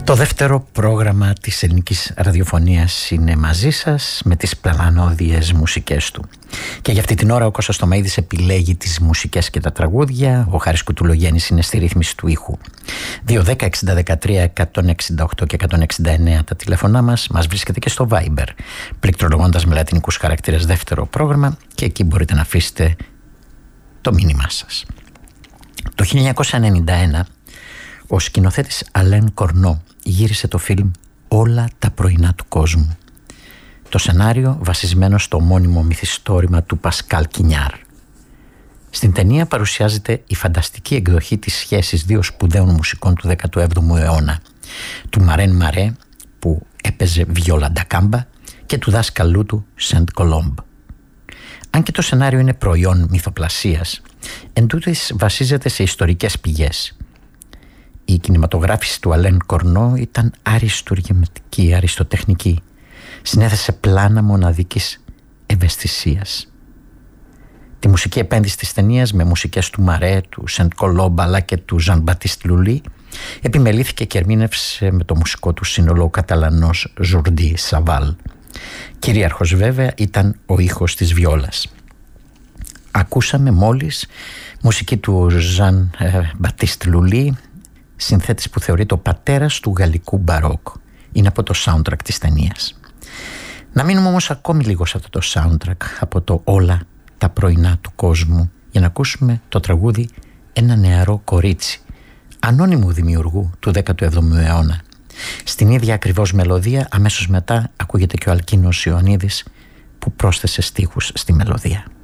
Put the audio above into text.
Το δεύτερο πρόγραμμα της ελληνικής ραδιοφωνίας είναι μαζί σας με τις πλανόδιες μουσικές του. Και για αυτή την ώρα ο Κώστας Τομαΐδης επιλέγει τις μουσικές και τα τραγούδια. Ο Χάρης Κουτουλογέννης είναι στη ρύθμιση του ήχου. 210-63-168 και 169 τα τηλέφωνά μας. Μας βρίσκεται και στο Viber, πληκτρολογώντας με λατινικούς χαρακτήρες δεύτερο πρόγραμμα, και εκεί μπορείτε να αφήσετε το μήνυμά σας. Το 1991 ο σκηνοθέτης Αλέν Κορνό γύρισε το φιλμ «Όλα τα πρωινά του κόσμου». Το σενάριο βασισμένο στο ομώνυμο μυθιστόρημα του Πασκάλ Κινιάρ. Στην ταινία παρουσιάζεται η φανταστική εκδοχή της σχέσης δύο σπουδαίων μουσικών του 17ου αιώνα, του Μαρέν Μαρέ, που έπαιζε βιόλα ντακάμπα, και του δάσκαλού του Σεντ Κολόμπ. Αν και το σενάριο είναι προϊόν μυθοπλασίας, εντούτοις βασίζεται σε ιστορικές πηγές. Η κινηματογράφηση του Αλέν Κορνό ήταν αριστουργηματική, αριστοτεχνική. Συνέθεσε πλάνα μοναδικής ευαισθησίας. Τη μουσική επένδυση της ταινίας, με μουσικές του Μαρέ, του Σεντ Κολόμπ αλλά και του Ζαν Μπατίστ Λουλί, επιμελήθηκε και ερμήνευσε με το μουσικό του σύνολο ο Καταλανός Ζουρντί Σαβάλ. Κυρίαρχος βέβαια ήταν ο ήχος της βιόλας. Ακούσαμε μόλις μουσική του Ζαν Μπατίστ Λουλί, συνθέτης που θεωρείται ο πατέρας του γαλλικού μπαρόκ. Είναι από το soundtrack της ταινίας. Να μείνουμε όμως ακόμη λίγο σε αυτό το soundtrack, από το «Όλα τα πρωινά του κόσμου», για να ακούσουμε το τραγούδι «Ένα νεαρό κορίτσι», ανώνυμου δημιουργού του 17ου αιώνα. Στην ίδια ακριβώς μελωδία αμέσως μετά ακούγεται και ο Αλκίνος Ιωαννίδης, που πρόσθεσε στίχους στη μελωδία.